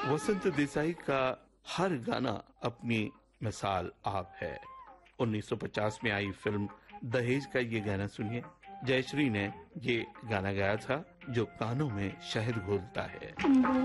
वसंत देसाई का हर गाना अपनी मिसाल आप है। 1950 में आई फिल्म दहेज का ये गाना सुनिए। जयश्री ने ये गाना गाया था जो कानों में शहद घोलता है।